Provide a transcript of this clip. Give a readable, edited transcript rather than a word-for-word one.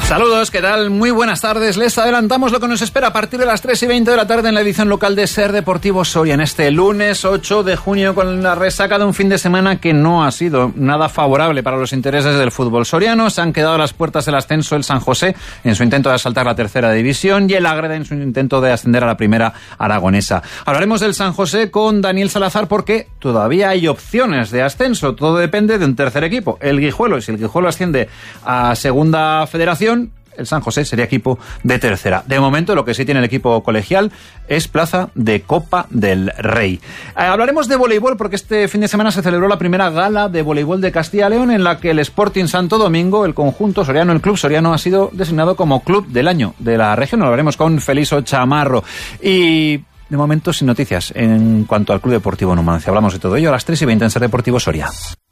Saludos, ¿qué tal? Muy buenas tardes. Les adelantamos lo que nos espera a partir de las 3:20 de la tarde en la edición local de Ser Deportivo Soria, en este lunes 8 de junio, con la resaca de un fin de semana que no ha sido nada favorable para los intereses del fútbol soriano. Se han quedado a las puertas del ascenso el San José en su intento de asaltar la tercera división y el Ágreda en su intento de ascender a la primera aragonesa. Hablaremos del San José con Daniel Salazar porque todavía hay opciones de ascenso. Todo depende de un tercer equipo, el Guijuelo. Y si el Guijuelo asciende a Segunda Federación, el San José sería equipo de tercera. De momento, lo que sí tiene el equipo colegial es plaza de Copa del Rey. Hablaremos de voleibol porque este fin de semana se celebró la primera gala de voleibol de Castilla y León, en la que el Sporting Santo Domingo, el conjunto soriano, el club soriano, ha sido designado como club del año de la región. Hablaremos con Feliso Chamarro. Y de momento, sin noticias en cuanto al Club Deportivo Numancia. Hablamos de todo ello a las 3:20 en Ser Deportivo Soria.